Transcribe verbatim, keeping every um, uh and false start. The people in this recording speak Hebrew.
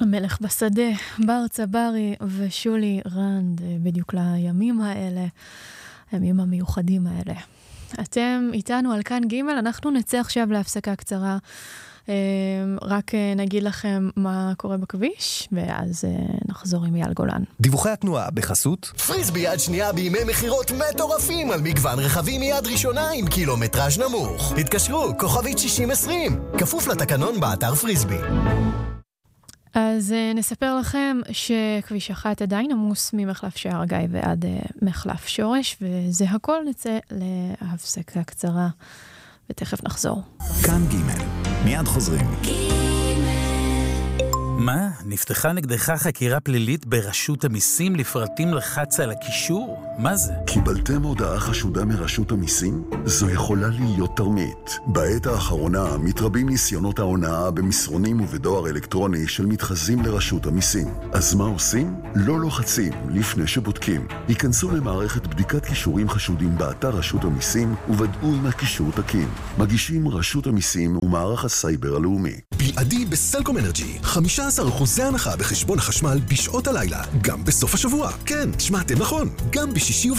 המלך בשדה, בר צברי ושולי רנד, בדיוק לימים האלה, הימים המיוחדים האלה. אתם איתנו על כאן ג', אנחנו נצא עכשיו להפסקה קצרה, רק נגיד לכם מה קורה בכביש, ואז נחזור עם יעל גולן. דיווחי התנועה בחסות פריסבי יד שנייה בימי מחירות מטורפים על מגוון רכבים מיד ראשונה עם קילומטראז' נמוך. התקשרו, כוכבית שישים עשרים, כפוף לתקנון באתר פריסבי. אז uh, נספר לכם שכביש אחת עדיין עמוס ממחלף שער גיא ועד uh, מחלף שורש, וזה הכל. נצא להפסקה קצרה ותכף נחזור. כאן ג' מיד חוזרים. מה? נפתחה נגדך חקירה פלילית ברשות המיסים? לפרטים לחץ על הקישור? מה זה? קיבלתם הודעה חשודה מרשות המיסים? זו יכולה להיות תרמית. בעת האחרונה מתרבים ניסיונות ההונאה במסרונים ובדואר אלקטרוני של מתחזים לרשות המיסים. אז מה עושים? לא לוחצים לפני שבודקים. היכנסו למערכת בדיקת קישורים חשודים באתר רשות המיסים וודאו אם הקישור תקין. מגישים רשות המיסים ומערך הסייבר הלאומי. בלעדי בסלקום אנרג'י, חמישה עשר אחוז הנחה בחשבון החשמל בשעות הלילה, גם בסוף השבוע. כן, שמעתם נכון, גם בשישי